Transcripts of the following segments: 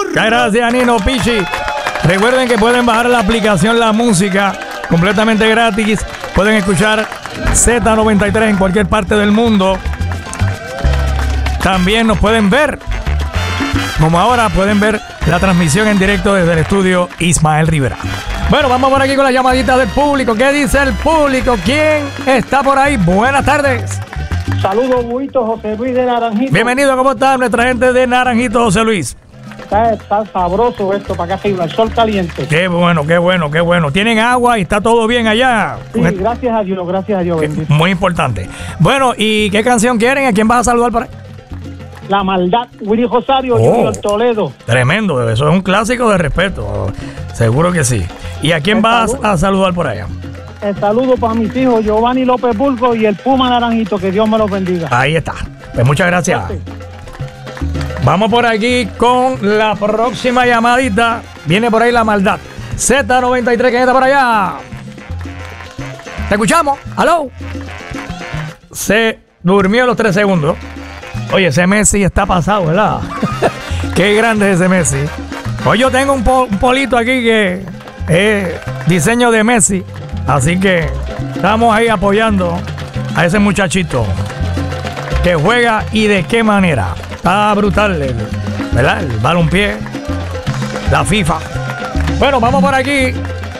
Gracias, Nino Pichi. Recuerden que pueden bajar la aplicación La Música completamente gratis. Pueden escuchar Z93 en cualquier parte del mundo. También nos pueden ver, como ahora pueden ver la transmisión en directo desde el estudio Ismael Rivera. Bueno, vamos por aquí con la llamadita del público. ¿Qué dice el público? ¿Quién está por ahí? Buenas tardes. Saludos, Buito, José Luis de Naranjito. Bienvenido, ¿cómo está nuestra gente de Naranjito, José Luis? Está sabroso esto para acá arriba, el sol caliente. Qué bueno, qué bueno, qué bueno. ¿Tienen agua y está todo bien allá? Sí, gracias a Dios, bendito. Muy importante. Bueno, ¿y qué canción quieren? ¿A quién vas a saludar por ahí? La Maldad, Willy Rosario, Junior Toledo. Tremendo, eso es un clásico de respeto, seguro que sí. ¿Y a quién vas a saludar por allá? El saludo para mis hijos, Giovanni López Burgo y el Puma Naranjito, que Dios me los bendiga. Ahí está, pues muchas gracias. Vamos por aquí con la próxima llamadita. Viene por ahí La Maldad. Z93, ¿quién está por allá? ¿Te escuchamos? ¿Aló? Se durmió los 3 segundos. Oye, ese Messi está pasado, ¿verdad? Qué grande es ese Messi. Hoy yo tengo un polito aquí que es diseño de Messi. Así que estamos ahí apoyando a ese muchachito que juega y de qué manera. Está brutal, ¿verdad? El balompié, la FIFA. Bueno, vamos por aquí.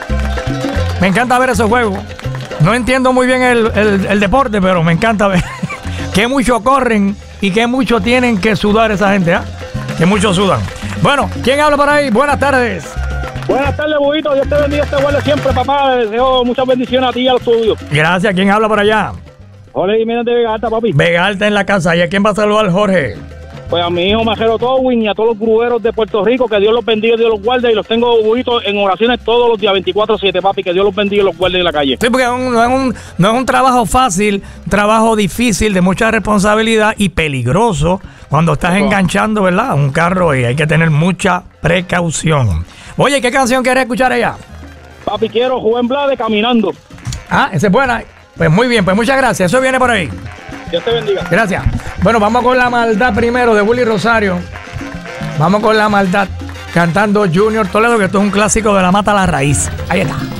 Me encanta ver esos juegos. No entiendo muy bien el deporte, pero me encanta ver que mucho corren y que mucho tienen que sudar esa gente, ¿ah? Que mucho sudan. Bueno, ¿quién habla por ahí? Buenas tardes. Buenas tardes, Buito. Dios te bendiga, te guarde siempre, papá. Deseo muchas bendiciones a ti y a los tuyos. Gracias. ¿Quién habla por allá? Jorge Jiménez de Vega Alta, papi. Vega Alta en la casa. ¿Y a quién va a saludar, Jorge? Pues a mi hijo Majero Towin y a todos los grueros de Puerto Rico, que Dios los bendiga, Dios los guarde, y los tengo, Buito, en oraciones todos los días, 24/7, papi, que Dios los bendiga y los guarde en la calle. Sí, porque no es un trabajo fácil, un trabajo difícil, de mucha responsabilidad y peligroso cuando estás enganchando, ¿verdad?, un carro, y hay que tener mucha precaución. Oye, ¿qué canción quieres escuchar allá? Papi, quiero Juven Blade, Caminando. Ah, esa es buena. Pues muy bien, pues muchas gracias. Eso viene por ahí. Dios te bendiga. Gracias. Bueno, vamos con La Maldad primero de Willy Rosario. Vamos con La Maldad cantando Junior Toledo, que esto es un clásico de La Mata a la Raíz. Ahí está.